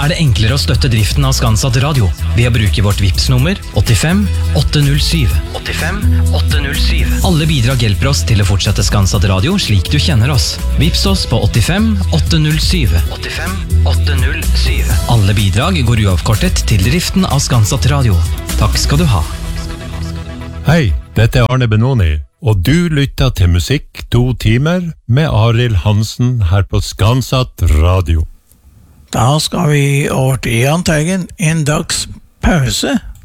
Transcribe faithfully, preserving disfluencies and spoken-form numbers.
er det enklere å støtte driften av Skansatt Radio ved å bruke vårt Vipps-nummer åttifem åtte null syv. åttifem åtte null syv. Alle bidrag hjelper oss til å fortsette Skansatt Radio slik du kjenner oss. Vipps oss på åttifem åtte null syv. åttifem åtte null syv. Alle bidrag går uavkortet til driften av Skansatt Radio. Takk skal du ha. Hei, dette er Arne Benoni, og du lytter til musikk to timer med Arild Hansen her på Skansatt Radio. Da skal vi over til Jahn Teigen, en dags pause.